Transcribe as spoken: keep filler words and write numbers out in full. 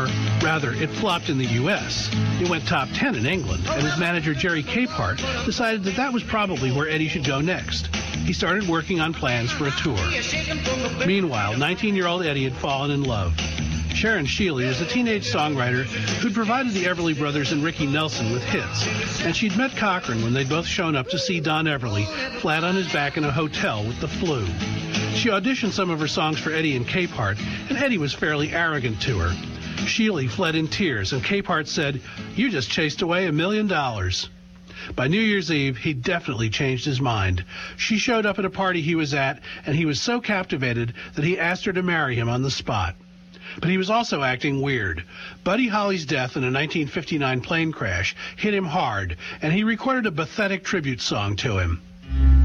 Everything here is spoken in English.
Rather, it flopped in the U S It went top ten in England, and his manager Jerry Capehart decided that that was probably where Eddie should go next. He started working on plans for a tour. Meanwhile, nineteen-year-old Eddie had fallen in love. Sharon Shealy is a teenage songwriter who'd provided the Everly Brothers and Ricky Nelson with hits, and she'd met Cochran when they'd both shown up to see Don Everly flat on his back in a hotel with the flu. She auditioned some of her songs for Eddie and Capehart, and Eddie was fairly arrogant to her. Shealy fled in tears, and Capehart said, "You just chased away a million dollars." By New Year's Eve, he definitely changed his mind. She showed up at a party he was at, and he was so captivated that he asked her to marry him on the spot. But he was also acting weird. Buddy Holly's death in a nineteen fifty-nine plane crash hit him hard, and he recorded a pathetic tribute song to him.